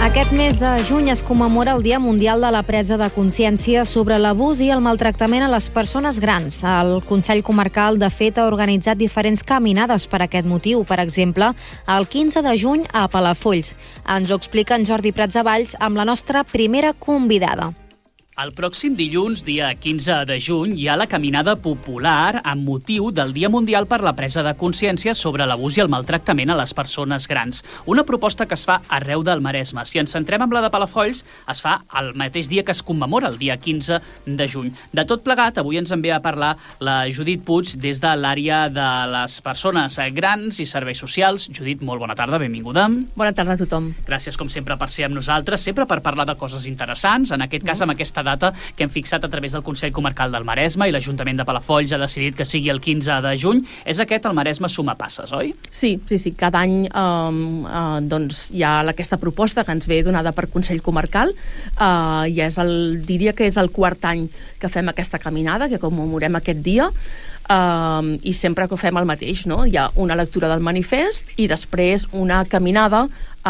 Aquest mes de juny es commemora el Dia Mundial de la Presa de Consciència sobre l'abús i el maltractament a les persones grans. El Consell Comarcal, de fet, ha organitzat diferents caminades per aquest motiu. Per exemple, el 15 de juny a Palafolls. Ens ho explica en Jordi Pratsavalls amb la nostra primera convidada. El pròxim dilluns, dia 15 de juny, hi ha la caminada popular amb motiu del Dia Mundial per la Presa de Consciència sobre l'abús i el maltractament a les persones grans. Una proposta que es fa arreu del Maresme. Si ens centrem en la de Palafolls, es fa el mateix dia que es commemora, el dia 15 de juny. De tot plegat, avui ens en ve a parlar la Judit Puig des de l'àrea de les persones grans i serveis socials. Judit, molt bona tarda, benvinguda. Bona tarda a tothom. Gràcies, com sempre, per ser amb nosaltres, sempre per parlar de coses interessants, en aquest cas amb aquesta data que hem fixat a través del Consell Comarcal del Maresme i l'Ajuntament de Palafolls ha decidit que sigui el 15 de juny. És aquest el Maresme Suma Passes, oi? Sí. Cada any doncs hi ha aquesta proposta que ens ve donada per Consell Comarcal i diria que és el quart any que fem aquesta caminada, que commemorem aquest dia. I sempre que ho fem el mateix, no? Hi ha una lectura del manifest i després una caminada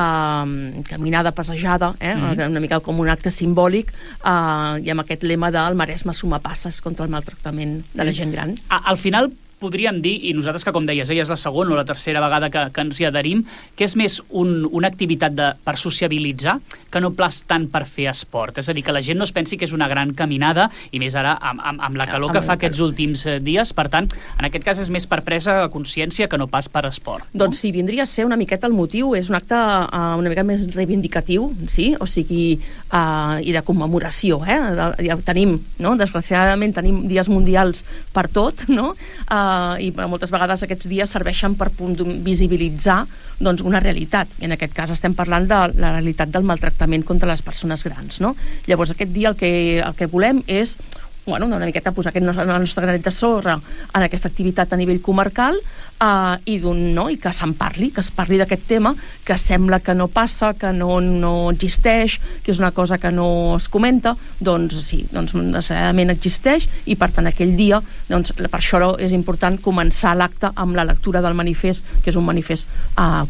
passejada, una mica com un acte simbòlic, i amb aquest lema del Maresme Suma Passes contra el maltractament de la gent gran. Al final podríem dir, i nosaltres que, com deies, és la segona o la tercera vegada que ens hi adherim, que és més una activitat per sociabilitzar que no pas tant per fer esport. És a dir, que la gent no es pensi que és una gran caminada, i més ara amb la calor que fa aquests últims dies. Per tant, en aquest cas és més per presa de consciència que no pas per esport. Doncs sí, vindria a ser una miqueta el motiu. És un acte una mica més reivindicatiu, sí? O sigui, i de commemoració. Ja tenim, no? Desgraciadament tenim dies mundials per tot, no? I moltes vegades aquests dies serveixen per visibilitzar doncs, una realitat. I en aquest cas estem parlant de la realitat del maltractament contra les persones grans, no? Llavors aquest dia el que volem és una miqueta posar la nostra granet de sorra en aquesta activitat a nivell comarcal i que se'n parli, que es parli d'aquest tema, que sembla que no passa, que no existeix, que és una cosa que no es comenta. Doncs sí, necessàriament existeix, i per tant aquell dia, per això és important començar l'acte amb la lectura del manifest, que és un manifest